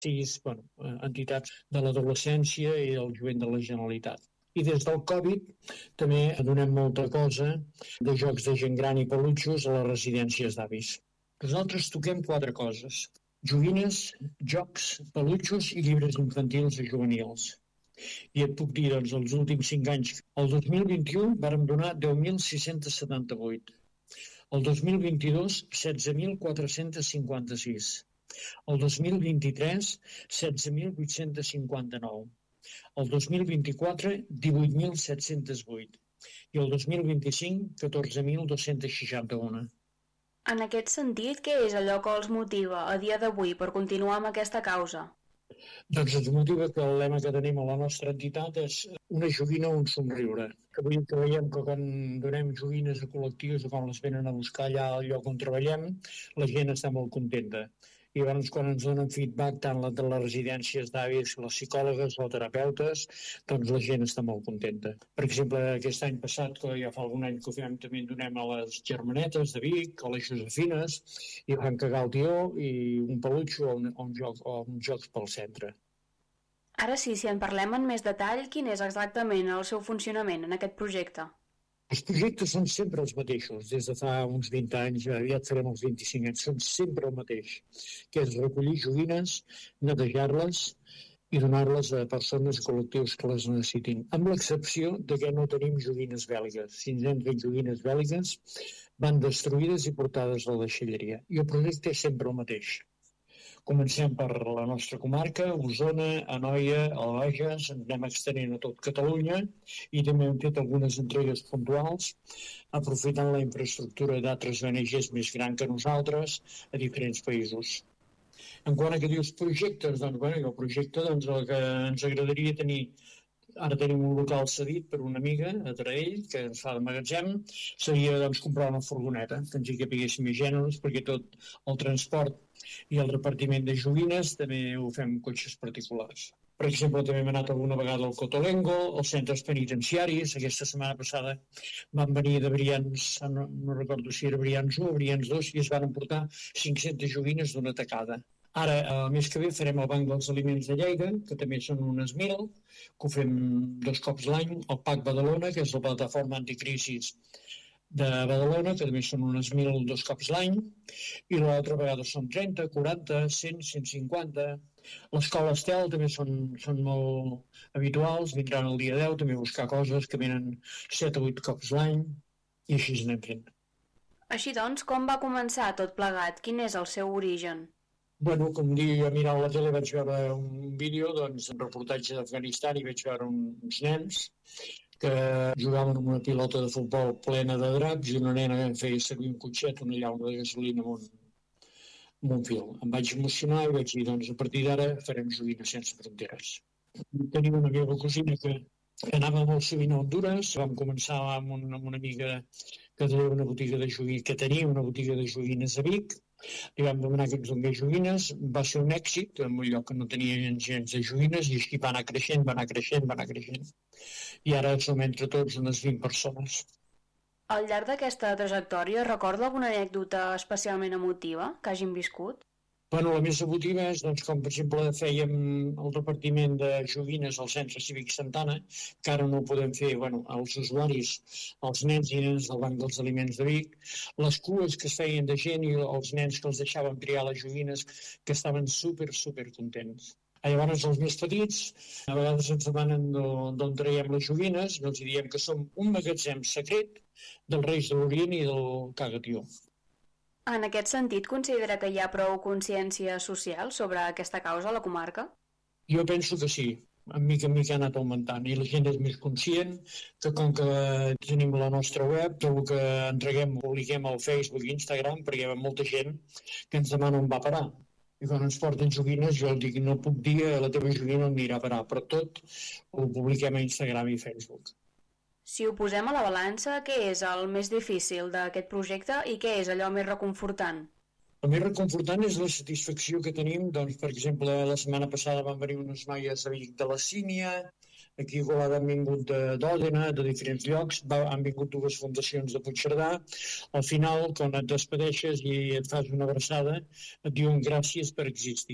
sis entitats de l'adolescència i el jovent de la Generalitat. I des del Covid també donem molta cosa de jocs de gent gran i pelutxos a les residències d'avis. Nosaltres toquem 4 coses: joguines, jocs, pelutxos i llibres infantils i juvenils. I et puc dir, doncs, els últims 5 anys, el 2021 vàrem donar 10.678, el 2022 16.456, el 2023 16.859, el 2024 18.708 i el 2025 14.261. En aquest sentit, què és allò que els motiva a dia d'avui per continuar amb aquesta causa? Doncs ens motiva que el lema que tenim a la nostra entitat és una joguina o un somriure. Que veiem que quan donem joguines a col·lectius o quan les venen a buscar allà al lloc on treballem, la gent està molt contenta. I llavors quan ens donen feedback tant de les residències d'avis, les psicòlogues o terapeutes, doncs la gent està molt contenta. Per exemple, aquest any passat, que ja fa algun any que ho fem, també en donem a les Germanetes de Vic, a les Josefines, i van cagar el tió i un pelutxo o un joc pel centre. Ara sí, si en parlem en més detall, quin és exactament el seu funcionament en aquest projecte? Els projectes són sempre els mateixos, des de fa uns 20 anys, aviat farem els 25 anys, són sempre el mateix, que és recollir joguines, netejar-les i donar-les a persones i col·lectius que les necessitin, amb l'excepció de que no tenim joguines bèl·ligues. Si ens hem fet joguines bèl·ligues, van destruïdes i portades a la deixalleria. I el projecte és sempre el mateix. Comencem per la nostra comarca, Osona, Anoia, el Bages, ens anem extenent a tot Catalunya i també hem fet algunes entregues puntuals aprofitant la infraestructura d'altres ONGs més gran que nosaltres a diferents països. En quant a què dius projectes, doncs el projecte el que ens agradaria tenir. Ara tenim un local cedit per una amiga a Taradell que ens fa de magatzem, seria comprar una furgoneta que ens hi capiguéssim més gèneres, perquè tot el transport i el repartiment de joguines també ho fem amb cotxes particulars. Per exemple, també hem anat alguna vegada al Cotolengo, als centres penitenciaris. Aquesta setmana passada van venir de Brians, no recordo si era Brians 1 o Brians 2, i es van emportar 500 joguines d'una tacada. Ara, el mes que ve, farem el Banc dels Aliments de Lleida, que també són unes 1.000, que ho fem 2 cops l'any, el PAC Badalona, que és la plataforma anticrisis de Badalona, que també són unes 1.000 2 cops l'any, i l'altra vegada són 30, 40, 100, 150. L'escola Estel també són molt habituals, vindran el dia 10 també a buscar coses que venen 7 o 8 cops l'any, i així anem fent. Així doncs, com va començar tot plegat? Quin és el seu origen? Bueno, com dic, jo mirant la tele vaig veure un vídeo, un reportatge d'Afganistan, i vaig veure uns nens que jugaven amb una pilota de futbol plena de draps i una nena feia servir un cotxet, una llauna de gasolina amb un fil. Em vaig emocionar i vaig dir, a partir d'ara farem joguines sense fronteres. Tenim una meva cosina que anava molt sovint a Honduras, vam començar amb una amiga que tenia una botiga de joguines a Vic, li vam demanar que ens donés joguines, va ser un èxit en un lloc que no tenia gens de joguines i així va anar creixent. I ara som entre tots unes 20 persones. Al llarg d'aquesta trajectòria recorda alguna anècdota especialment emotiva que hagin viscut? Bueno, la més emotiva és, com per exemple fèiem el repartiment de joguines al Centre Cívic Santana, que ara no ho podem fer, als usuaris, als nens i nenes del Banc dels Aliments de Vic, les cues que es feien de gent i els nens que els deixaven triar les joguines, que estaven super contents. Llavors els més petits a vegades ens demanen d'on traiem les joguines, i els diem que som un magatzem secret dels Reis de l'Orient i del Cagatió. En aquest sentit, considera que hi ha prou consciència social sobre aquesta causa a la comarca? Jo penso que sí. En mica en mica ha anat augmentant i la gent és més conscient que com que tenim la nostra web, tot el que entreguem ho publiquem al Facebook i Instagram, perquè hi ha molta gent que ens demana on va parar. I quan ens porten joguines jo dic no puc dir la teva joguina on anirà a parar, però tot ho publiquem a Instagram i Facebook. Si ho posem a la balança, què és el més difícil d'aquest projecte i què és allò més reconfortant? El més reconfortant és la satisfacció que tenim, per exemple, la setmana passada van venir unes noies a Vic de la Sínia, aquí a Igualada han vingut d'Òdena, de diferents llocs, han vingut 2 fundacions de Puigcerdà. Al final, quan et despedeixes i et fas una abraçada, et diuen gràcies per existir.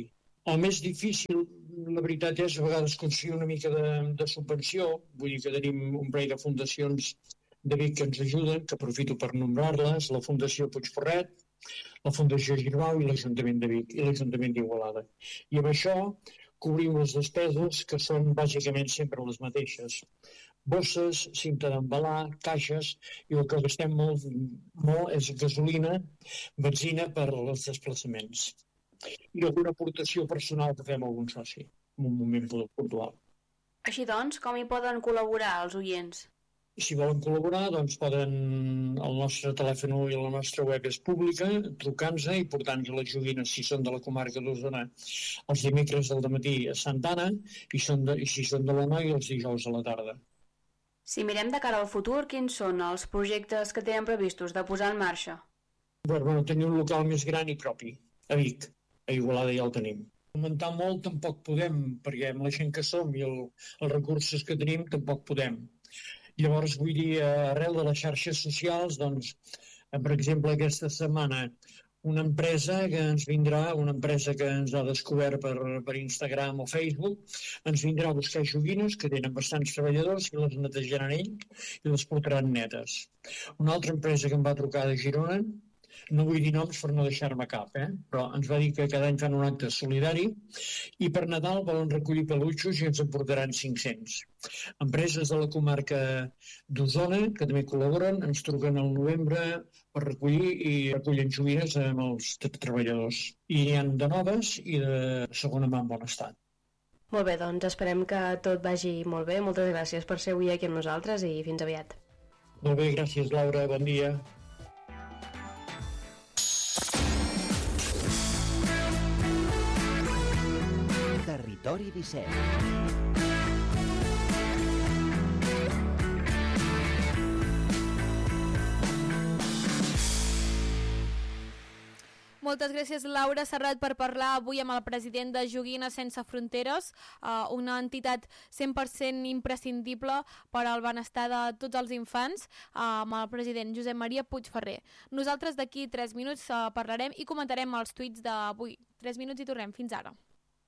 El més difícil, la veritat és, a vegades aconseguir una mica de subvenció. Vull dir que tenim un parell de fundacions de Vic que ens ajuden, que aprofito per nombrar-les: la Fundació Puigferret, la Fundació Girbau i l'Ajuntament de Vic i l'Ajuntament d'Igualada. I amb això cobrim les despeses, que són bàsicament sempre les mateixes: bosses, cinta d'embalar, caixes, i el que gastem molt és gasolina, benzina per als desplaçaments. I alguna aportació personal que fem a algun soci, en un moment puntual. Així doncs, com hi poden col·laborar els oients? Si volen col·laborar, doncs poden... El nostre telèfon i la nostra web és pública, trucant-nos i portant-nos les joguines, si són de la comarca d'Osona, els dimecres del matí a Santa Anna, i si són de l'Anoia, els dijous a la tarda. Si mirem de cara al futur, quins són els projectes que tenen previstos de posar en marxa? Bueno, tenir un local més gran i propi, a Vic. A Igualada ja el tenim. Augmentar molt tampoc podem, perquè amb la gent que som i els recursos que tenim tampoc podem. Llavors, vull dir, arrel de les xarxes socials, doncs, per exemple, aquesta setmana, una empresa que ens ha descobert per Instagram o Facebook, ens vindrà a buscar joguines, que tenen bastants treballadors, i les netejaran ells i les portaran netes. Una altra empresa que em va trucar de Girona, no vull dir noms per no deixar-me cap, però ens va dir que cada any fan un acte solidari i per Nadal volen recollir pelutxos i ens en portaran 500. Empreses de la comarca d'Osona, que també col·laboren, ens truquen al novembre per recollir i recullen joguines amb els treballadors. I n'hi ha de noves i de segona mà en bon estat. Molt bé, doncs esperem que tot vagi molt bé. Moltes gràcies per ser avui aquí amb nosaltres i fins aviat. Molt bé, gràcies, Laura. Bon dia. Territori 17. Moltes gràcies, Laura Serrat, per parlar avui amb el president de Joguines Sense Fronteres, una entitat 100% imprescindible per al benestar de tots els infants, amb el president Josep Maria Puigferrer. Nosaltres d'aquí 3 minuts parlarem i comentarem els tuits d'avui. 3 minuts i tornem. Fins ara.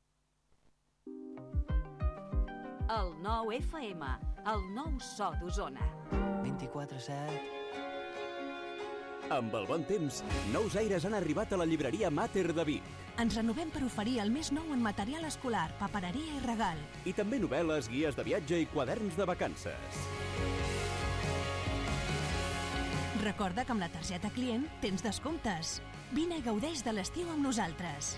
El 9 FM, el nou so d'Osona. 24/7. Amb el bon temps, nous aires han arribat a la llibreria Mater de Vic. Ens renovem per oferir el més nou en material escolar, papereria i regal. I també novel·les, guies de viatge i quaderns de vacances. Recorda que amb la targeta client tens descomptes. Vine i gaudeix de l'estiu amb nosaltres.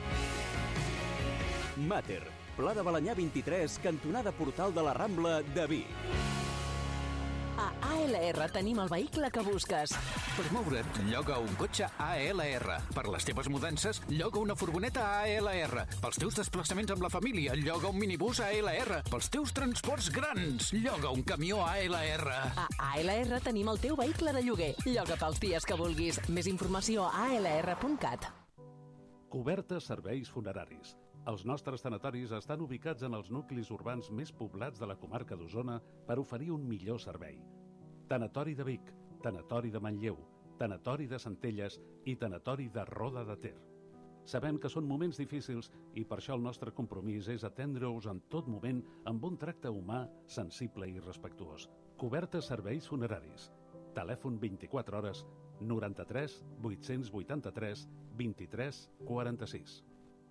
Mater, Pla de Balanyà 23, cantonada Portal de la Rambla de Vic. A ALR tenim el vehicle que busques. Per moure't, lloga un cotxe ALR. Per les teves mudances, lloga una furgoneta ALR. Pels teus desplaçaments amb la família, lloga un minibús ALR. Pels teus transports grans, lloga un camió ALR. A ALR tenim el teu vehicle de lloguer. Lloga pels dies que vulguis. Més informació a alr.cat. Cobertes serveis funeraris. Els nostres tanatoris estan ubicats en els nuclis urbans més poblats de la comarca d'Osona per oferir un millor servei. Tanatori de Vic, Tanatori de Manlleu, Tanatori de Centelles i Tanatori de Roda de Ter. Sabem que són moments difícils i per això el nostre compromís és atendre-us en tot moment amb un tracte humà, sensible i respectuós. Cobertes serveis funeraris. Telèfon 24 hores 93 883 23 46.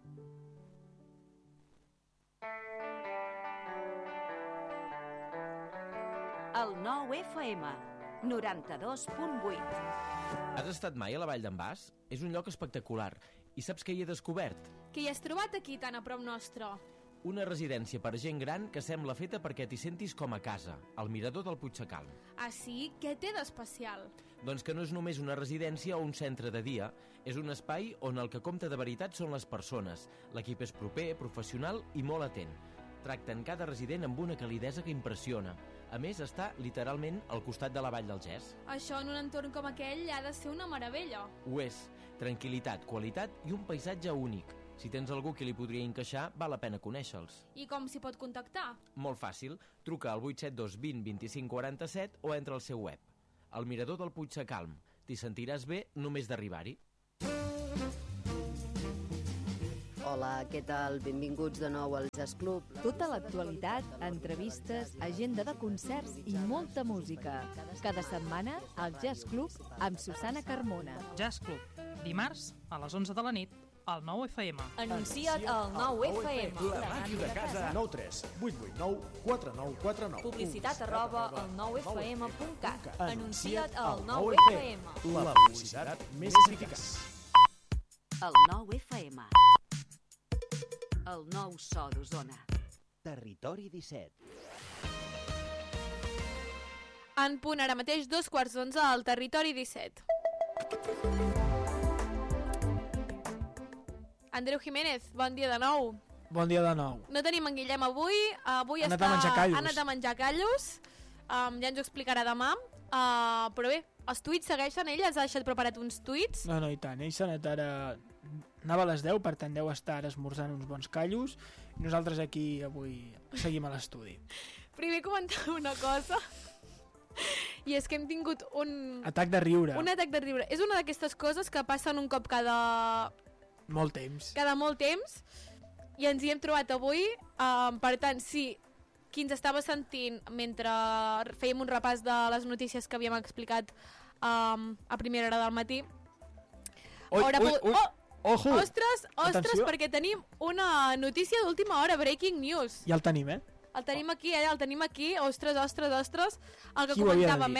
El 9 FM, 92.8. Has estat mai a la Vall d'en Bas? És un lloc espectacular. I saps què hi he descobert? Què hi has trobat aquí tan a prop nostre? Una residència per gent gran que sembla feta perquè t'hi sentis com a casa, al mirador del Puigsecalm. Ah, sí? Què té d'especial? Doncs que no és només una residència o un centre de dia, és un espai on el que compta de veritat són les persones. L'equip és proper, professional i molt atent. Tracten cada resident amb una calidesa que impressiona. A més, està literalment al costat de la Vall del Gès. Això en un entorn com aquell ha de ser una meravella. Ho és. Tranquil·litat, qualitat i un paisatge únic. Si tens algú que li podria encaixar, val la pena conèixer-los. I com s'hi pot contactar? Molt fàcil. Truca al 872 20 25 47 o entra al seu web. El mirador del Puigsecalm. T'hi sentiràs bé només d'arribar-hi. Hola, què tal? Benvinguts de nou al Jazz Club. Tota l'actualitat, entrevistes, agenda de concerts i molta música. Cada setmana al Jazz Club amb Susana Carmona. Jazz Club, dimarts a les 11 de la nit al 9 FM. Anuncia't al 9 FM. La màquina de casa. 9 3 8 8 9 4 9 4 9. Publicitat @al 9fm.cat. Anuncia't al 9 FM. La publicitat més eficaç. El 9 FM. El nou so d'Osona. Territori 17. En punt ara mateix 11:15 al Territori 17. Andreu Jiménez, bon dia de nou. Bon dia de nou. No tenim en Guillem avui. Avui ha anat a menjar callos. Ha anat a menjar callos. Ja ens ho explicarà demà. Però bé, els tuits segueixen. Ell ens ha deixat preparat uns tuits. No, i tant. Ell s'ha anat ara... Anava a les 10, per tant deu estar esmorzant uns bons callos. I nosaltres aquí avui seguim a l'estudi. Primer comentar una cosa. I és que hem tingut un... Atac de riure. Un atac de riure. És una d'aquestes coses que passen un cop cada... Molt temps. Cada molt temps. I ens hi hem trobat avui. Per tant, sí, qui ens estava sentint mentre fèiem un repàs de les notícies que havíem explicat a primera hora del matí. Ojo! Ostres, atenció, perquè tenim una notícia d'última hora, breaking news. Ja el tenim, El tenim aquí, el tenim aquí. Ostres, el que qui comentàvem,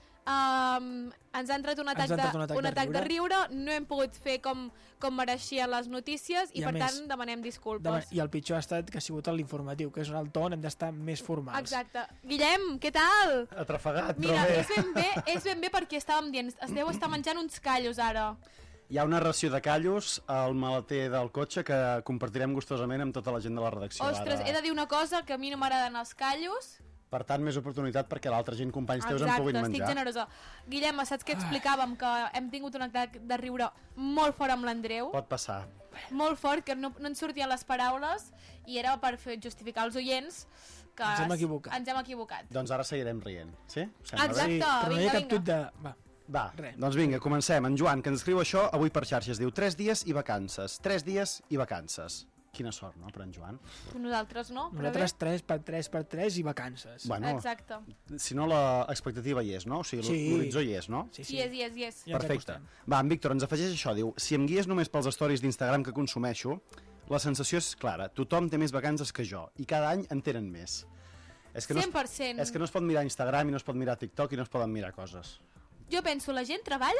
ens ha entrat un atac de riure, no hem pogut fer com mereixien les notícies i per tant demanem disculpes. I el pitjor ha estat que ha sigut l'informatiu, que és un altre on hem d'estar més formals. Exacte. Guillem, què tal? Atrafegat, mira, però bé. És ben bé perquè estàvem dient, es deu estar menjant uns callos ara. Hi ha una ració de callos al maleter del cotxe que compartirem gustosament amb tota la gent de la redacció. Ostres, he de dir una cosa, que a mi no m'agraden els callos. Per tant, més oportunitat perquè l'altra gent, companys teus, en puguin menjar. Exacte, estic generosa. Guillem, saps que explicàvem que hem tingut un atac de riure molt fort amb l'Andreu? Pot passar. Molt fort, que no ens sortien les paraules i era per justificar als oients que ens hem equivocat. Doncs ara seguirem rient, sí? Exacte, sí, però no hi ha cap tut de... Va, doncs vinga, comencem. En Joan, que ens escriu això avui per xarxes, diu 3 dies i vacances. 3 dies i vacances. Quina sort, no, per en Joan? Nosaltres no, però nosaltres 3x3 i vacances. Bueno, exacte. Si no, l'expectativa hi és, no? O sigui, l'horitzó hi és, no? Sí. Hi és. Perfecte. Va, en Víctor ens afegeix això, diu, si em guies només pels stories d'Instagram que consumeixo, la sensació és clara, tothom té més vacances que jo, i cada any en tenen més. 100%. És que no es pot mirar Instagram i no es pot mirar TikTok i no es poden mirar coses. Jo penso, la gent treballa?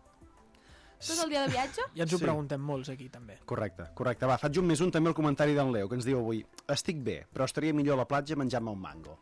Tot el dia de viatge? Ja ens ho preguntem molts aquí, també. Correcte. Va, faig un més un també al comentari d'en Leo, que ens diu avui: estic bé, però estaria millor a la platja menjant-me un mango.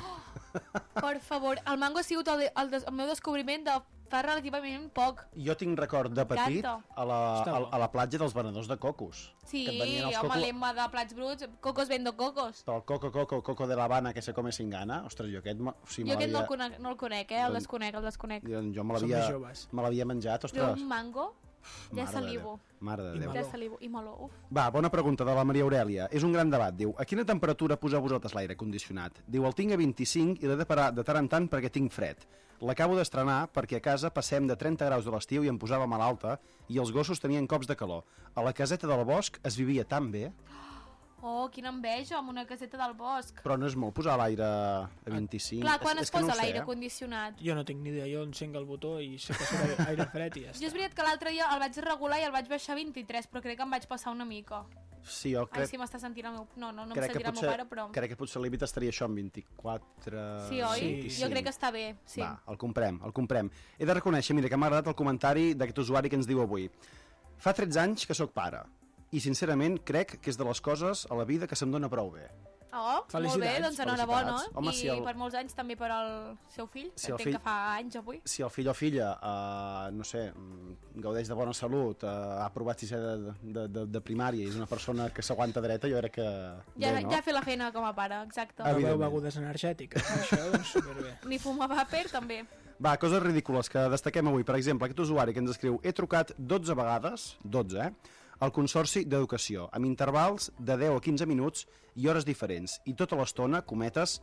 Per favor, el mango ha sigut el meu descobriment de fa relativament poc. Jo tinc record de petit a la platja dels venedors de cocos. Sí, home, l'emma de plats bruts, cocos vendo cocos. El coco de l'Havana que se come sin gana. Ostres, jo aquest... Jo aquest no el conec, el desconec. Jo me l'havia menjat, ostres. Però un mango... Ja salivo. Mare de Déu. Ja salivo. I meló. Va, bona pregunta de la Maria Aurèlia. És un gran debat. Diu, a quina temperatura poseu vosaltres l'aire condicionat? Diu, el tinc a 25 i l'he de parar de tant en tant perquè tinc fred. L'acabo d'estrenar perquè a casa passem de 30 graus de l'estiu i em posava malalta i els gossos tenien cops de calor. A la caseta del bosc es vivia tan bé. Oh, quina enveja, amb una caseta del bosc. Però no és molt posar l'aire a 25. Clar, quan es posa l'aire condicionat? Jo no tinc ni idea, jo encenc el botó i sé que surt aire fred i ja està. Jo és veritat que l'altre dia el vaig regular i el vaig baixar a 23, però crec que em vaig passar una mica. Sí, jo crec... Ai, si m'està sentint el meu... No em sentirà el meu pare, però... Crec que potser el límit estaria això amb 24... Sí, oi? 25. Jo crec que està bé, sí. Va, el comprem. He de reconèixer, mira, que m'ha agradat el comentari d'aquest usuari que ens diu avui: fa 13 anys que sóc pare i sincerament crec que és de les coses a la vida que se'm dona prou bé. Oh, molt bé, doncs enhorabona. Home, I per molts anys també per al seu fill, que entenc que fa anys avui. Si el fill o filla, no sé, gaudeix de bona salut, ha aprovat 6è de primària i és una persona que s'aguanta dreta, jo crec que... Ja ha fet la feina com a pare, exacte. No veu begudes energètiques, això doncs superbé. Ni fuma vàper, també. Va, coses ridícules que destaquem avui. Per exemple, aquest usuari que ens escriu: he trucat 12 vegades, al Consorci d'Educació, amb intervals de 10 a 15 minuts i hores diferents, i tota l'estona, cometes,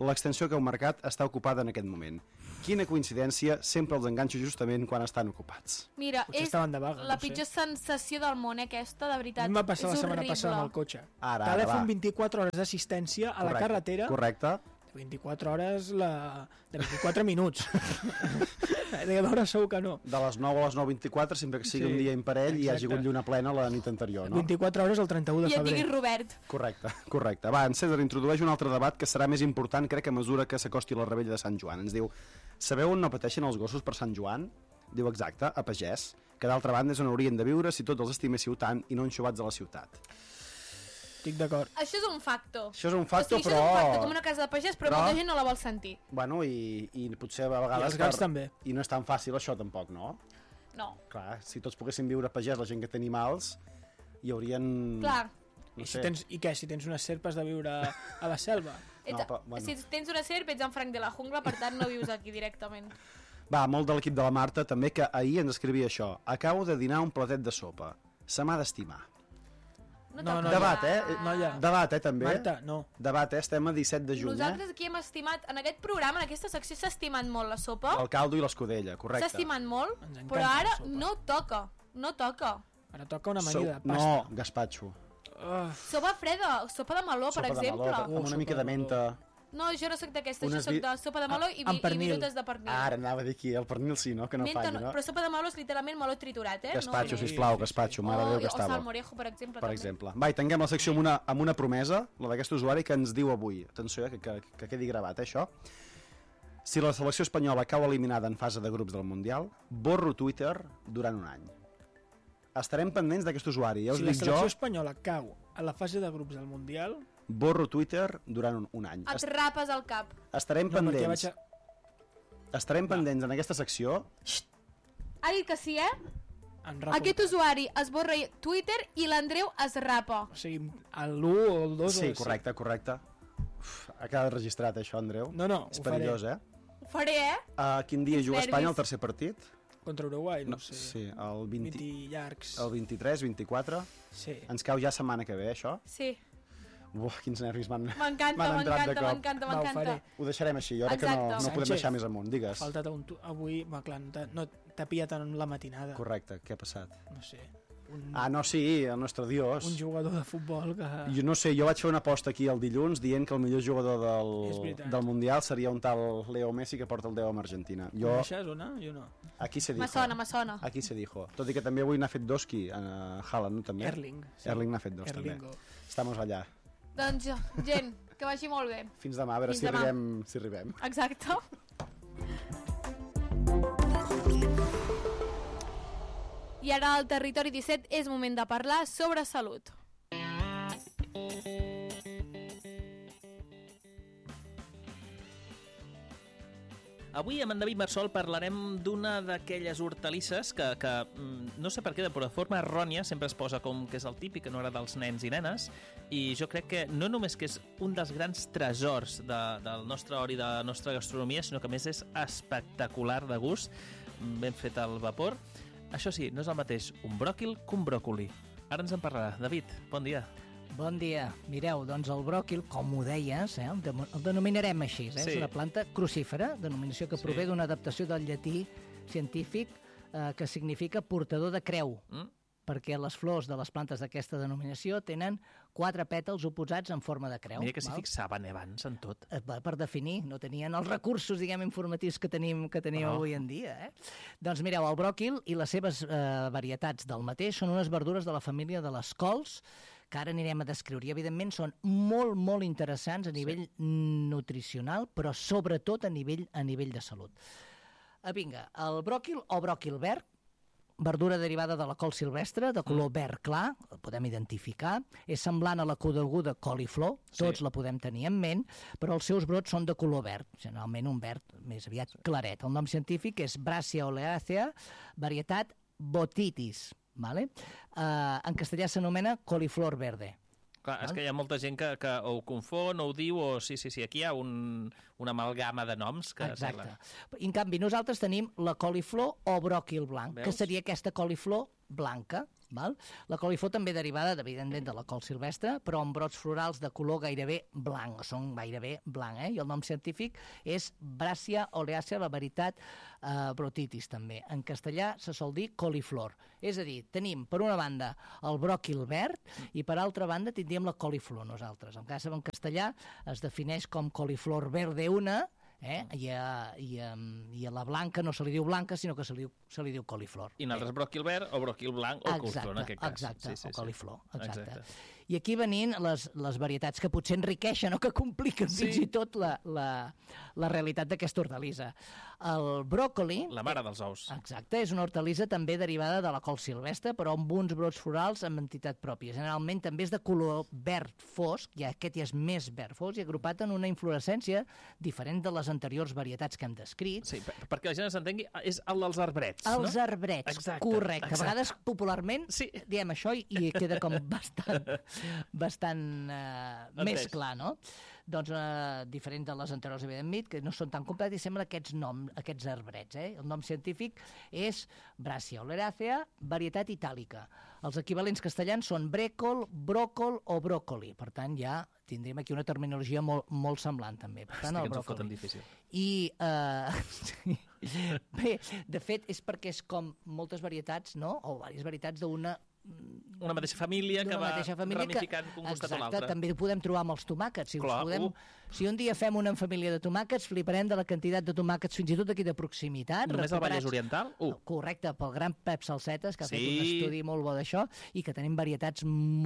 l'extensió que heu marcat està ocupada en aquest moment. Quina coincidència, sempre els enganxo justament quan estan ocupats. Mira, Potser és estaven de vaga, la no sé. pitjor sensació del món, aquesta, de veritat. A mi m'ha passat és la setmana horrible. passada amb el cotxe. Ara, Telèfon va. 24 hores d'assistència a la Correcte, carretera. Correcte. 24 hores de 24 minuts. De veure segur que no. De les 9 a les 9:24, sempre que sigui un dia imparell i hi hagi hagut lluna plena la nit anterior, no? 24 hores el 31 de I et febrer. diguis Robert. Correcte. Va, en César introdueix un altre debat que serà més important, crec, a mesura que s'acosti la rebella de Sant Joan. Ens diu, sabeu on no pateixen els gossos per Sant Joan? Diu, exacte, a Pagès, que d'altra banda és on haurien de viure si tots els estiméssiu tant i no enxubats a la ciutat. Estic d'acord. Això és un factor. Això és un factor, Això és un factor, com una casa de pagès, però molta gent no la vol sentir. Bueno, i potser a vegades... I els gats també. I no és tan fàcil això tampoc, no? No. Clar, si tots poguéssim viure a pagès, la gent que té animals, hi haurien... Clar. No I, sé. I què? Si tens unes serpes de viure a la selva? Si tens una serp, ets en Frank de la Jungla, per tant no vius aquí directament. Va, molt de l'equip de la Marta també, que ahir ens escrivia això. Acabo de dinar un platet de sopa. Se m'ha d'estimar. No, Debat, no hi ha. Debat, també. Marta, no. Debat, estem a 17 de juny, Nosaltres aquí hem estimat, en aquest programa, en aquesta secció s'ha estimat molt la sopa. El caldo i l'escudella, correcte. S'ha estimat molt, encanta però ara la sopa. no toca. No toca. Ara toca una amanida de pasta. No, gazpacho. Sopa freda, sopa de meló, per exemple. Sopa de meló, amb una mica de menta. No, jo no soc d'aquesta, jo Unes soc de sopa de meló i virutes de pernil. Ara anava a dir aquí, el pernil sí, no? Que no Menta falli, no? Però sopa de meló és literalment meló triturat, eh? Gazpacho, sisplau, gazpacho, mare de Déu que O estava. salmorejo, per exemple. Per també. exemple. Va, i tanquem la secció amb una promesa, la d'aquest usuari que ens diu avui. Atenció, que quedi gravat, això. Si la selecció espanyola cau eliminada en fase de grups del Mundial, borro Twitter durant un any. Estarem pendents d'aquest usuari, ja us Si la dic jo, selecció espanyola cau a la fase de grups del Mundial... borro Twitter durant un any. Et rapes al cap. Estarem No, perquè pendents. Estarem pendents en aquesta secció. Ha dit que sí, eh? Em rapo. Aquest usuari esborra Twitter i l'Andreu es rapa. O sigui, l'1 o el 2 Sí, correcte. Uf, ha quedat registrat això, Andreu. No, és ho perillós, faré. Ho faré, eh? Quin dia Quins juga Espanya nervis. el tercer partit? Contra Uruguai, no sé. Sí, el 20 llargs. El 23, 24. Sí. Ens cau ja setmana que ve, això? Sí. Uf, quins nervis m'han M'encanta, m'encanta. Ho deixarem així, jo crec que no podem deixar més amunt, digues. Faltat avui, clar, no t'ha pillat en la matinada. Correcte, què ha passat? No sé. No, sí, el nostre dios. Un jugador de futbol que... Jo no sé, jo vaig fer una aposta aquí el dilluns dient que el millor jugador del Mundial seria un tal Leo Messi que porta el 10 amb Argentina. Coneixes o no? Jo no. Aquí se dijo. Me sona. Aquí se dijo. Tot i que també avui n'ha fet dos qui? Haaland, no? També? Erling. Sí. Erling n'ha fet dos, Erlingo. també. Estamos allà. Doncs, gent, que vagi molt bé. Fins demà, a veure si arribem. Exacte. I ara al Territori 17 és moment de parlar sobre salut. Avui amb en David Marsol parlarem d'una d'aquelles hortalisses que no sé per què, però de forma errònia sempre es posa com que és el típic, que no agrada als nens i nenes, i jo crec que no només que és un dels grans tresors del nostre or i de la nostra gastronomia, sinó que a més és espectacular de gust, ben fet al vapor. Això sí, no és el mateix un bròquil que un bròcoli. Ara ens en parlarà. David, bon dia. Bon dia. Mireu, doncs el bròquil, com ho deies, el denominarem així. Sí. És una planta crucífera, denominació que prové d'una adaptació del llatí científic que significa portador de creu, perquè les flors de les plantes d'aquesta denominació tenen 4 pètals oposats en forma de creu. Mira que s'hi fixaven abans en tot. Per definir, no tenien els recursos, diguem, informatius que tenim avui en dia. Doncs mireu, el bròquil i les seves varietats del mateix són unes verdures de la família de les cols, que ara anirem a descriure. I, evidentment, són molt, molt interessants a nivell nutricional, però sobretot a nivell de salut. Vinga, el bròquil o bròquil verd, verdura derivada de la col silvestre, de color verd clar, el podem identificar, és semblant a la coneguda coliflor, tots la podem tenir en ment, però els seus brots són de color verd, generalment un verd més aviat claret. El nom científic és Brassia oleacea, varietat botitis, ¿vale? En castellà s'anomena coliflor verde. Clar, és que hi ha molta gent que ho confon, o ho diu, o sí, aquí hi ha una amalgama de noms. Exacte. I en canvi nosaltres tenim la coliflor o bròquil blanc, que seria aquesta coliflor blanca, Val? La coliflor també derivada, evidentment, de la col silvestre, però amb brots florals de color gairebé blanc, són gairebé blanc, I el nom científic és Brassia oleacea, la veritat, brotitis, també. En castellà se sol dir coliflor. És a dir, tenim, per una banda, el bròquil verd i, per altra banda, tindríem la coliflor, nosaltres. En castellà es defineix com coliflor verde una, i a la blanca no se li diu blanca, sinó que se li diu coliflor. I nosaltres bròquil verd o bròquil blanc o coliflor, en aquest cas. Exacte, o coliflor, exacte. I aquí venint les varietats que potser enriqueixen o que compliquen fins i tot la realitat d'aquesta hortalissa. El bròcoli... La mare dels ous. Exacte, és una hortalissa també derivada de la col silvestre, però amb uns brots florals amb entitat pròpia. Generalment també és de color verd fosc, i aquest ja és més verd fosc, i agrupat en una inflorescència diferent de les anteriors varietats que hem descrit. Sí, perquè la gent s'entengui, és el dels arbrets, no? Els arbrets, correcte. A vegades, popularment, diem això i queda com bastant més clar, no? Doncs diferent de les anteriors, evidentment, que no són tan complets, i sembla aquests arbrets. El nom científic és Brassia oleracea, varietat itàlica. Els equivalents castellans són brècol, bròcol o bròcoli. Per tant, ja tindrem aquí una terminologia molt semblant, també. Per tant, el bròcoli. I, bé, de fet, és perquè és com moltes varietats, no?, o diverses varietats d'una mateixa família que va ramificant d'un costat a l'altre. Exacte, també ho podem trobar amb els tomàquets. Si un dia fem una família de tomàquets, fliparem de la quantitat de tomàquets, fins i tot aquí de proximitat. Només al Vallès Oriental? Correcte, pel gran Pep Salsetes, que ha fet un estudi molt bo d'això, i que tenim varietats,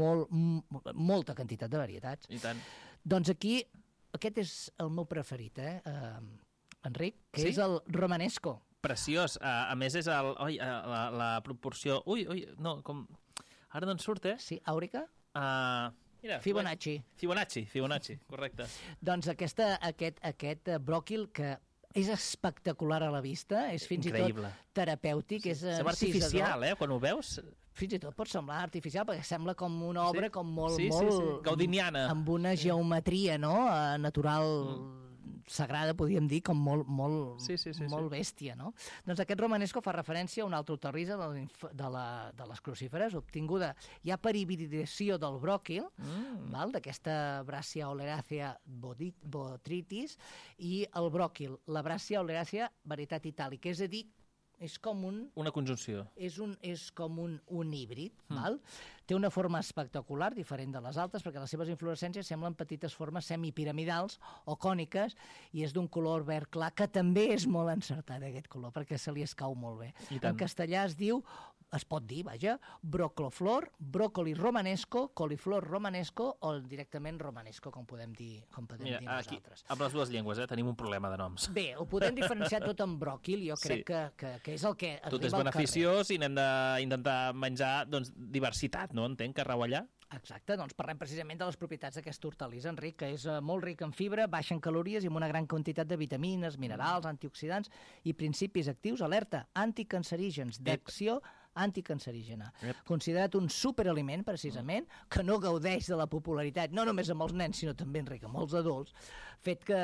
molta quantitat de varietats. I tant. Doncs aquí, aquest és el meu preferit, Enric, que és el romanesco. Preciós. A més, és la proporció... no, com... Ara no en surt, Sí, àurica? Mira, Fibonacci, correcte. Doncs aquest bròquil, que és espectacular a la vista, és fins i tot terapèutic. Sembla artificial, quan ho veus? Fins i tot pot semblar artificial, perquè sembla com una obra com molt gaudiniana, amb una geometria natural sagrada, podríem dir, com molt bèstia, no? Doncs aquest romanesco fa referència a una altra hortalissa de les crucíferes, obtinguda ja per hibridació del bròquil, d'aquesta Brassia oleracea botrytis, i el bròquil, la Brassia oleracea varietat itàlica, és a dir, és com una conjunció. És com un híbrid, val? Té una forma espectacular, diferent de les altres, perquè les seves inflorescències semblen petites formes semipiramidals o còniques, i és d'un color verd clar, que també és molt encertat, aquest color, perquè se li escau molt bé. En castellà es pot dir, brocloflor, bròcoli romanesco, coliflor romanesco, o directament romanesco, com podem dir nosaltres. Amb les dues llengües, tenim un problema de noms. Bé, ho podem diferenciar tot amb bròquil, jo crec que és el que arriba al carrer. Tot és beneficiós i n'hem d'intentar menjar diversitat, no? Entenc que rau allà? Exacte, doncs parlem precisament de les propietats d'aquesta hortalissa, Enric, que és molt ric en fibra, baixa en calories i amb una gran quantitat de vitamines, minerals, antioxidants i principis actius, alerta, anticancerígens, d'acció anticancerígena. Considerat un superaliment, precisament, que no gaudeix de la popularitat, no només amb els nens, sinó també, Enric, amb els adults, fet que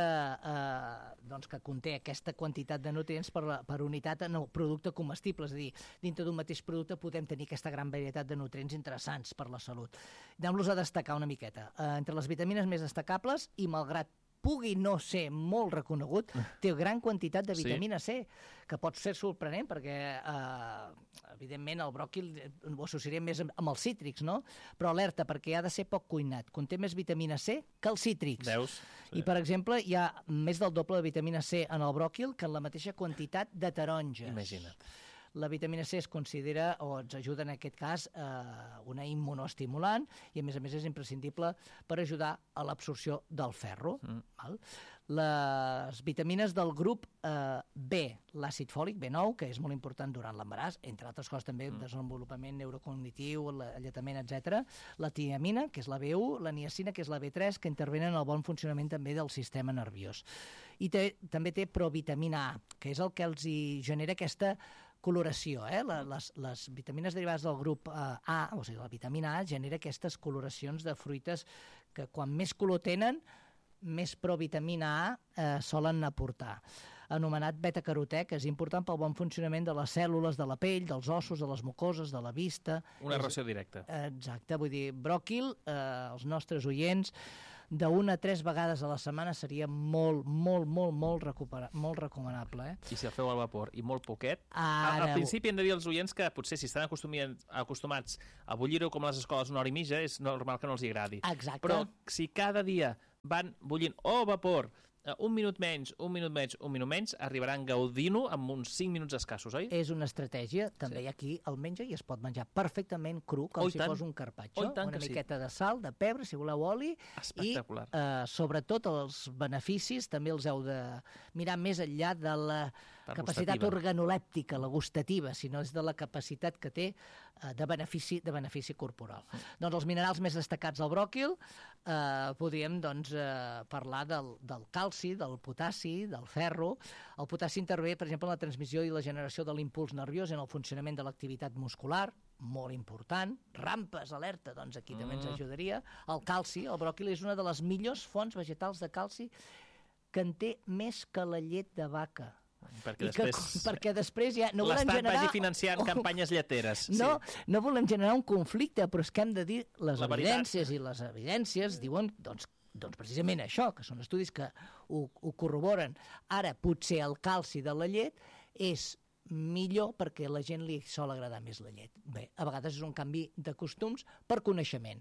conté aquesta quantitat de nutrients per unitat en el producte comestible, és a dir, dintre d'un mateix producte podem tenir aquesta gran varietat de nutrients interessants per la salut. Anem-los a destacar una miqueta. Entre les vitamines més destacables, i malgrat pugui no ser molt reconegut, té gran quantitat de vitamina C, que pot ser sorprenent, perquè, evidentment, el bròquil ho associaríem més amb els cítrics, no? Però alerta, perquè ha de ser poc cuinat. Conté més vitamina C que els cítrics. Veus? I, per exemple, hi ha més del doble de vitamina C en el bròquil que en la mateixa quantitat de taronges. Imagina't. La vitamina C es considera, o ens ajuda en aquest cas, una immunoestimulant, i a més és imprescindible per ajudar a l'absorció del ferro. Les vitamines del grup B, l'àcid fòlic, B9, que és molt important durant l'embaràs, entre altres coses també desenvolupament neurocognitiu, alletament, etc. La tiamina, que és la B1, la niacina, que és la B3, que intervenen en el bon funcionament també del sistema nerviós. I també té provitamina A, que és el que els genera aquesta coloració. Les vitamines derivades del grup A, o sigui, la vitamina A, genera aquestes coloracions de fruites que quan més color tenen, més provitamina A solen aportar. anomenat beta-carotè, que és important pel bon funcionament de les cèl·lules de la pell, dels ossos, de les mucoses, de la vista. Una ració directa. Exacte, vull dir, bròquil, els nostres oients, de 1 a 3 vegades a la setmana seria molt recomanable. I si el feu al vapor i molt poquet, Ara... al principi hem de dir als oients que potser si estan acostumats a bullir-ho com a les escoles 1 hora i mitja, és normal que no els hi agradi. Exacte. Però si cada dia van bullint o vapor, un minut menys, arribaran gaudint-ho amb uns 5 minuts escassos, oi? És una estratègia, també hi ha qui el menja i es pot menjar perfectament cru, com si fos un carpaccio, una miqueta de sal, de pebre, si voleu oli, espectacular. I sobretot els beneficis també els heu de mirar més enllà de la capacitat organolèptica, la gustativa, sinó és de la capacitat que té de benefici corporal. Doncs els minerals més destacats del bròquil, podríem parlar del calci, del potassi, del ferro. El potassi intervé, per exemple, en la transmissió i la generació de l'impuls nerviós en el funcionament de l'activitat muscular, molt important. Rampes, alerta, doncs aquí també ens ajudaria. El calci, el bròquil és una de les millors fonts vegetals de calci que en té més que la llet de vaca. Perquè després ja no volem l'estat vagi financiant campanyes lleteres. No volem generar un conflicte, però és que hem de dir les evidències diuen doncs precisament això, que són estudis que ho corroboren. Ara, potser el calci de la llet és millor perquè a la gent li sol agradar més la llet. Bé, a vegades és un canvi de costums per coneixement.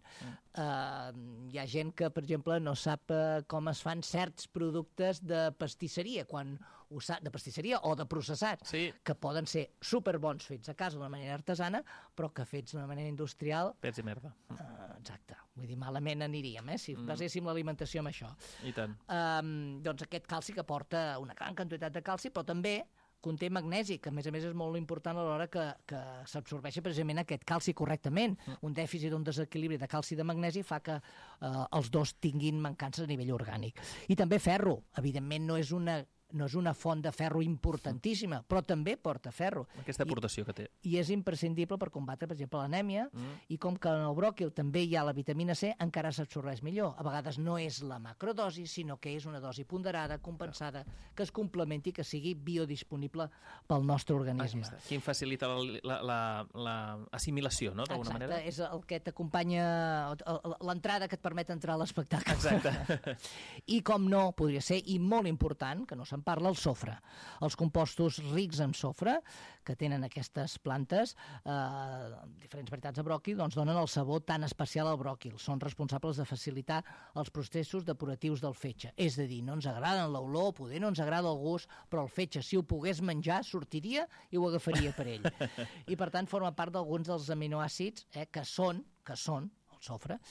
Hi ha gent que, per exemple, no sap com es fan certs productes de pastisseria, de pastisseria o de processats, que poden ser superbons fets a casa d'una manera artesana, però que fets d'una manera industrial... Pets i merda. Exacte. Vull dir, malament aniríem, si baséssim l'alimentació en això. I tant. Doncs aquest calci que porta una gran quantitat de calci, però també conté magnesi, que a més és molt important a l'hora que s'absorbeixi precisament aquest calci correctament. Un dèficit o un desequilibri de calci i de magnesi fa que els dos tinguin mancances a nivell orgànic. I també ferro. Evidentment no és una font de ferro importantíssima, però també porta ferro. Aquesta aportació que té. I és imprescindible per combatre, per exemple, l'anèmia, i com que en el bròquil també hi ha la vitamina C, encara s'absorbeix millor. A vegades no és la macrodosi, sinó que és una dosi ponderada, compensada, que es complementi, que sigui biodisponible pel nostre organisme. Quin facilita l'assimilació, no?, d'alguna manera. Exacte, és el que t'acompanya, l'entrada que et permet entrar a l'espectacle. Exacte. I com no, podria ser, i molt important, que no se'n parla, el sofre. Els compostos rics en sofre, que tenen aquestes plantes, diferents varietats de bròquil, doncs donen el sabor tan especial al bròquil. Són responsables de facilitar els processos depuratius del fetge. És a dir, no ens agraden l'olor, poder no ens agrada el gust, però el fetge, si ho pogués menjar, sortiria i ho agafaria per ell. I, per tant, forma part d'alguns dels aminoàcids que són el sofre,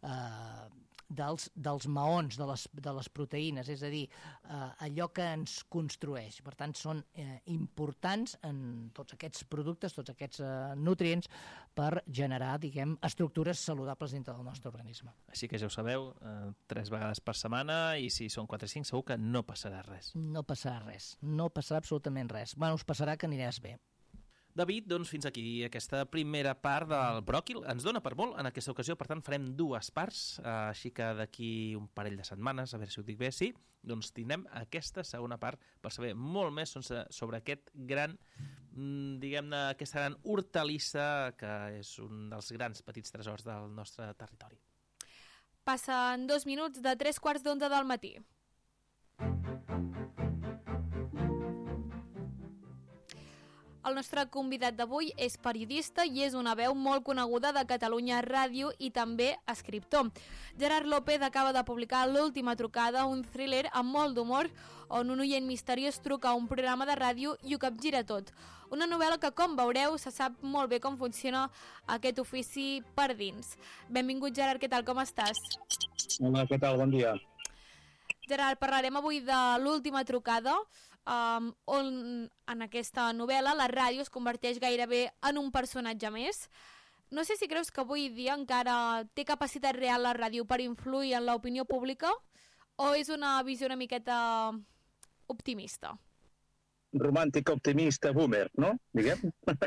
dels maons, de les proteïnes, és a dir, allò que ens construeix. Per tant, són importants en tots aquests productes, tots aquests nutrients, per generar, estructures saludables dintre del nostre organisme. Així que ja ho sabeu, 3 vegades per setmana, i si són 4 o 5 segur que no passarà res. No passarà res, no passarà absolutament res. Bueno, us passarà que aniràs bé. David, doncs fins aquí aquesta primera part del bròquil. Ens dona per molt en aquesta ocasió, per tant farem 2 parts, així que d'aquí un parell de setmanes, a veure si ho dic bé, sí, doncs tindrem aquesta segona part per saber molt més sobre aquest gran, diguem-ne, aquesta gran hortalissa que és un dels grans petits tresors del nostre territori. Passen 2 minuts de 3:15 del matí. El nostre convidat d'avui és periodista i és una veu molt coneguda de Catalunya Ràdio i també escriptor. Gerard López acaba de publicar L'última trucada, un thriller amb molt d'humor on un oient misteriós truca a un programa de ràdio i ho capgira tot. Una novel·la que, com veureu, se sap molt bé com funciona aquest ofici per dins. Benvingut, Gerard, què tal, com estàs? Hola, què tal, bon dia. Gerard, parlarem avui de L'última trucada, on en aquesta novel·la la ràdio es converteix gairebé en un personatge més. No sé si creus que avui dia encara té capacitat real la ràdio per influir en l'opinió pública o és una visió una miqueta optimista? Romàntica, optimista, boomer, no? Diguem.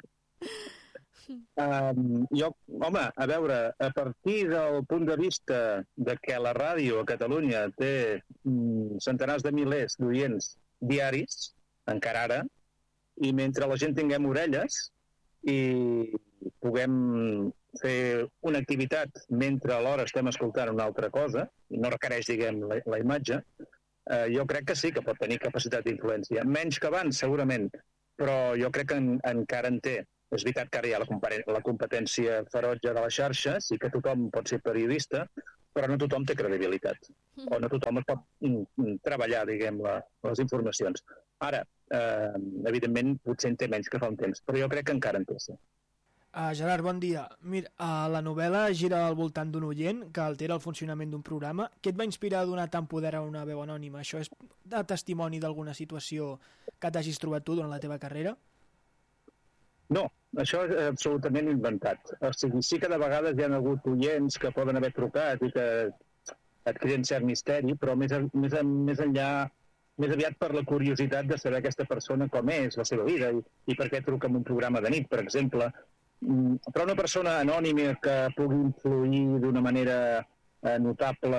Home, a veure, a partir del punt de vista de que la ràdio a Catalunya té centenars de milers d'oients diaris, encara ara, i mentre la gent tinguem orelles i puguem fer una activitat mentre alhora estem escoltant una altra cosa, i no requereix, diguem, la imatge, jo crec que sí que pot tenir capacitat d'influència. Menys que abans, segurament, però jo crec que encara en té. És veritat que ara hi ha la competència ferotge de la xarxa, sí que tothom pot ser periodista, però no tothom té credibilitat. O no tothom es pot treballar, diguem, les informacions. Ara, evidentment, potser en té menys que fa un temps, però jo crec que encara en té, sí. Gerard, bon dia. Mira, la novel·la gira al voltant d'un oient que altera el funcionament d'un programa. Què et va inspirar a donar tant poder a una veu anònima? Això és de testimoni d'alguna situació que t'hagis trobat tu durant la teva carrera? No, això és absolutament inventat. O sigui, sí que de vegades hi ha hagut oients que poden haver trucat i que et creen cert misteri, però més enllà, més aviat per la curiositat de saber aquesta persona com és, la seva vida, i per què truca en un programa de nit, per exemple. Però una persona anònima que pugui influir d'una manera notable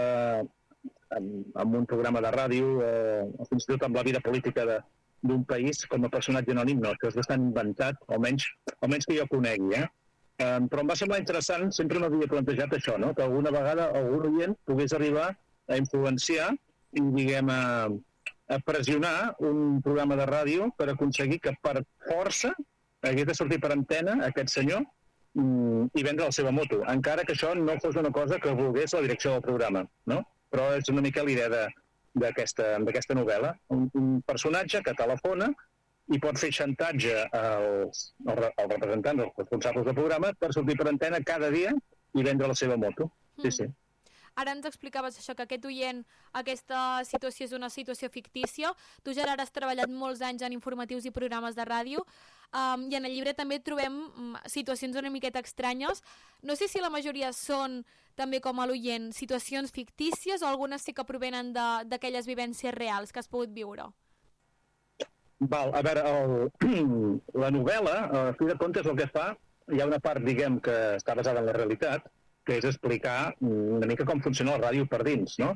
en un programa de ràdio o fins i tot amb la vida política d'un país com a personatge anònim, no, això és bastant inventat, almenys que jo conegui, però em va semblar interessant, sempre m'havia plantejat això, no? Que alguna vegada algun oient pogués arribar a influenciar i, diguem, a pressionar un programa de ràdio per aconseguir que per força hagués de sortir per antena aquest senyor i vendre la seva moto, encara que això no fos una cosa que volgués la direcció del programa, no? Però és una mica l'idea d'aquesta novel·la. Un personatge que telefona i pot fer xantatge als representants, als responsables del programa, per sortir per antena cada dia i vendre la seva moto. Sí, sí. Ara ens explicaves això, que aquest oient, aquesta situació és una situació fictícia. Tu, Gerard, has treballat molts anys en informatius i programes de ràdio, i en el llibre també trobem situacions una miqueta estranyes. No sé si la majoria són, també com a l'oient, situacions fictícies o algunes sí que provenen d'aquelles vivències reals que has pogut viure. Val, a veure, la novel·la, a fi de comptes, el que fa, hi ha una part, diguem, que està basada en la realitat, que és explicar una mica com funciona la ràdio per dins, no?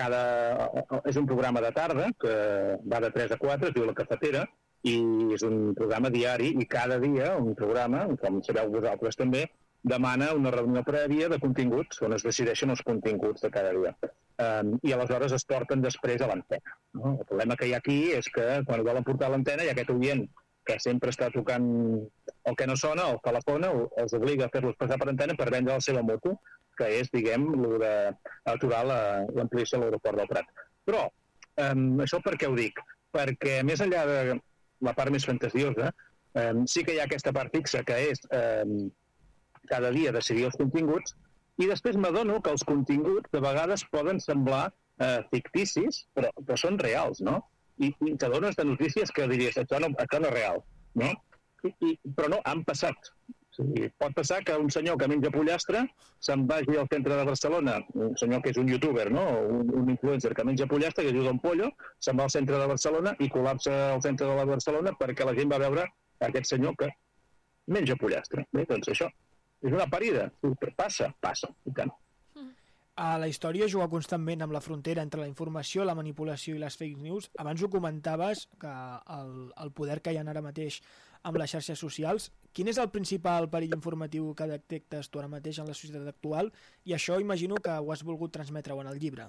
És un programa de tarda, que va de 3 a 4, es diu La Cafetera, i és un programa diari, i cada dia un programa, com sabeu vosaltres també, demana una reunió prèvia de continguts, on es decideixen els continguts de cada dia. I aleshores es porten després a l'antena. El problema que hi ha aquí és que quan volen portar a l'antena hi ha aquest oient que sempre està tocant el que no sona, el telefona, els obliga a fer-los passar per antena per vendre la seva moto, que és, diguem, aturar l'ampliació de l'aeroport del Prat. Però, això per què ho dic? Perquè més enllà de la part més fantasiosa, sí que hi ha aquesta part fixa, que és cada dia decidir els continguts, i després m'adono que els continguts de vegades poden semblar ficticis, però són reals, no? I t'adones de notícies que diries, això no és real, no? Però no, han passat. O sigui, pot passar que un senyor que menja pollastre se'n vagi al centre de Barcelona, un senyor que és un youtuber, no? Un influencer que menja pollastre, que diu Don Pollo, se'n va al centre de Barcelona i col·lapsa al centre de Barcelona perquè la gent va veure aquest senyor que menja pollastre. Bé, doncs això és una parida. Passa, i tant. La història juga constantment amb la frontera entre la informació, la manipulació i les fake news. Abans ho comentaves, que el poder que hi ha ara mateix amb les xarxes socials. Quin és el principal perill informatiu que detectes tu ara mateix en la societat actual? I això imagino que ho has volgut transmetre-ho en el llibre.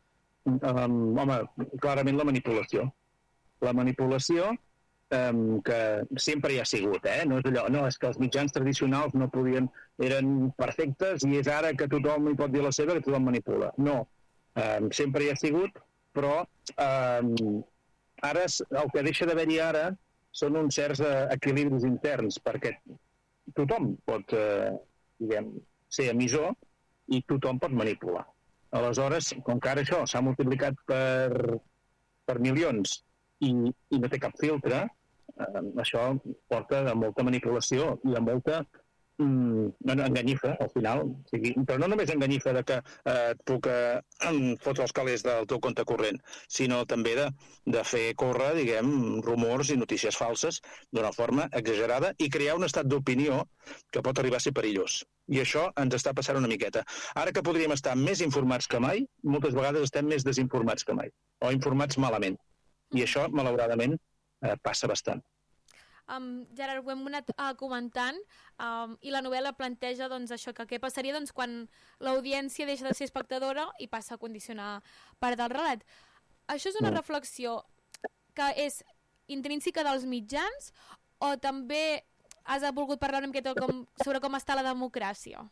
Home, clarament la manipulació. La manipulació que sempre hi ha sigut, no és allò, no, és que els mitjans tradicionals no podien, eren perfectes i és ara que tothom hi pot dir la seva, que tothom manipula. No, sempre hi ha sigut, però ara el que deixa d'haver-hi ara són uns certs equilibris interns, perquè tothom pot, diguem, ser emissor i tothom pot manipular. Aleshores, com que ara això s'ha multiplicat per milions i no té cap filtre, això porta a molta manipulació i a molta enganyifa, al final. Però no només enganyifa que et puc fotre els calés del teu compte corrent, sinó també de fer córrer, diguem, rumors i notícies falses d'una forma exagerada i crear un estat d'opinió que pot arribar a ser perillós. I això ens està passant una miqueta. Ara que podríem estar més informats que mai, moltes vegades estem més desinformats que mai, o informats malament. I això, malauradament, passa bastant. Gerard, ho hem anat comentant i la novel·la planteja doncs, això, que què passaria doncs, quan l'audiència deixa de ser espectadora i passa a condicionar part del relat. Això és una reflexió que és intrínseca dels mitjans o també has volgut parlar una miqueta sobre com està la democràcia?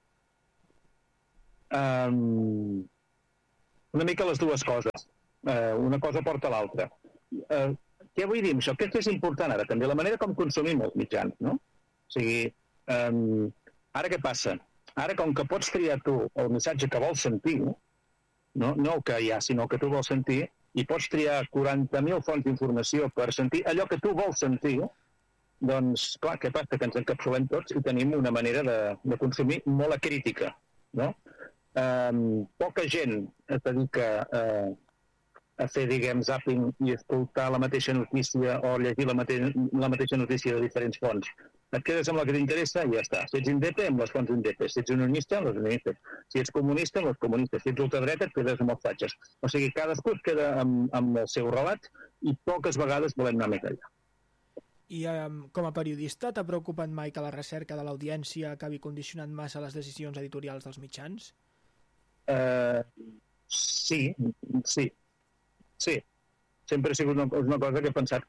Una mica les dues coses. Una cosa porta a l'altra. Què vull dir amb això? Què és important ara també? La manera com consumim els mitjans, no? O sigui, ara què passa? Ara, com que pots triar tu el missatge que vols sentir, no el que hi ha, sinó el que tu vols sentir, i pots triar 40.000 fonts d'informació per sentir allò que tu vols sentir, doncs, clar, què passa? Que ens encapsulem tots i tenim una manera de consumir molt acrítica, no? Poca gent es dedica a fer, diguem, zapping i escoltar la mateixa notícia o llegir la mateixa notícia de diferents fonts. Et quedes amb la que t'interessa i ja està. Si ets indepe, amb les fonts indepes. Si ets unionista, amb les unionistes. Si ets comunista, amb els comunistes. Si ets ultradreta, et quedes amb els fatxes. O sigui, cadascú es queda amb el seu relat i poques vegades volem anar més enllà. I com a periodista, t'ha preocupat mai que la recerca de l'audiència acabi condicionant massa les decisions editorials dels mitjans? Sí. Sempre ha sigut una cosa que he pensat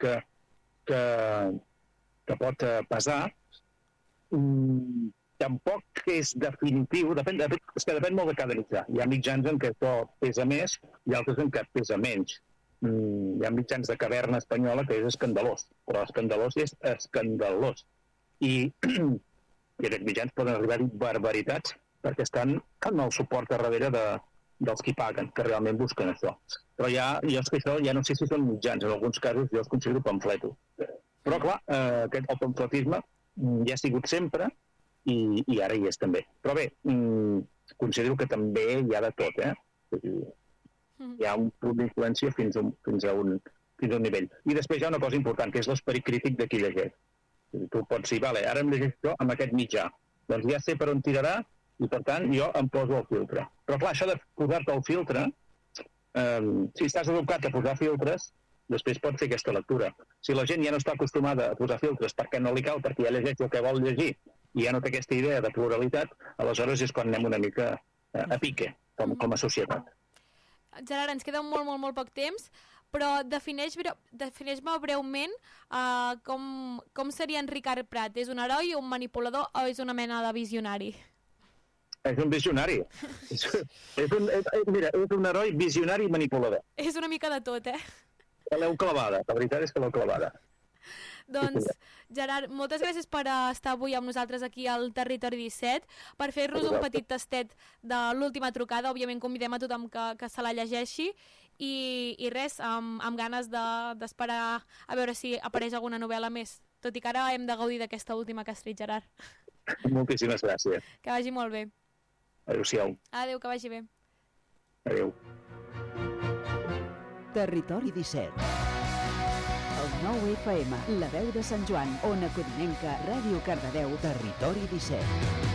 que pot pesar. Tampoc és definitiu, és que depèn molt de cada mitjà. Hi ha mitjans en què això pesa més i altres en què pesa menys. Hi ha mitjans de caverna espanyola que és escandalós, però escandalós és escandalós. I aquests mitjans poden arribar a dir barbaritats perquè estan en el suport a darrere dels qui paguen, que realment busquen això. Però jo és que això ja no sé si són mitjans, en alguns casos jo els considero pamfleto. Però clar, el pamfletisme ja ha sigut sempre i ara hi és també. Però bé, considero que també hi ha de tot, Hi ha un punt d'influència fins a un nivell. I després hi ha una cosa important, que és l'esperit crític de qui llegeix. Tu pots dir, vale, ara em llegeix això amb aquest mitjà. Doncs ja sé per on tirarà i, per tant, jo em poso el filtre. Però, clar, això de posar-te el filtre, si estàs educat a posar filtres, després pots fer aquesta lectura. Si la gent ja no està acostumada a posar filtres perquè no li cal, perquè ja llegeix el que vol llegir i ja no té aquesta idea de pluralitat, aleshores és quan anem una mica a pique, com a societat. Gerard, ens queda molt poc temps, però defineix-me breument com seria en Ricard Prat. És un heroi, un manipulador o és una mena de visionari? És un visionari. Mira, és un heroi, visionari i manipulador. És una mica de tot, L'heu clavada, la veritat és que l'heu clavada. Doncs, Gerard, moltes gràcies per estar avui amb nosaltres aquí al Territori 17, per fer-nos un petit tastet de l'última trucada. Òbviament convidem a tothom que se la llegeixi i res, amb ganes d'esperar a veure si apareix alguna novel·la més, tot i que ara hem de gaudir d'aquesta última que has tret, Gerard. Moltíssimes gràcies. Que vagi molt bé. Adéu-siau. Adéu, que vagi bé. Adéu. Territori 17. El 9 FM, la veu de Sant Joan, Ona Codinenca, Ràdio Cardedeu, Territori 17.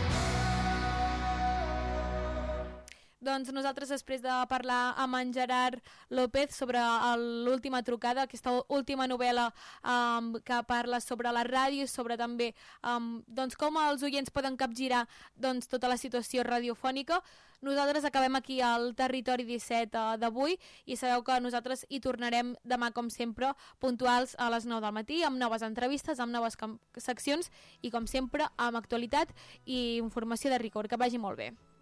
Doncs nosaltres, després de parlar amb en Gerard López sobre l'última trucada, aquesta última novel·la que parla sobre la ràdio i sobre també com els oients poden capgirar tota la situació radiofònica, nosaltres acabem aquí al Territori 17 d'avui i sabeu que nosaltres hi tornarem demà, com sempre, puntuals a les 9 del matí, amb noves entrevistes, amb noves seccions i, com sempre, amb actualitat i informació de rigor. Que vagi molt bé.